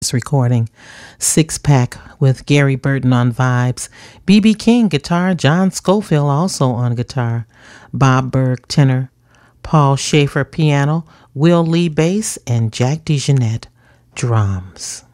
Records recording. Six Pack with Gary Burton on vibes. B.B. King guitar, John Scofield also on guitar, Bob Berg tenor, Paul Schaefer piano, Will Lee bass, and Jack DeJohnette drums.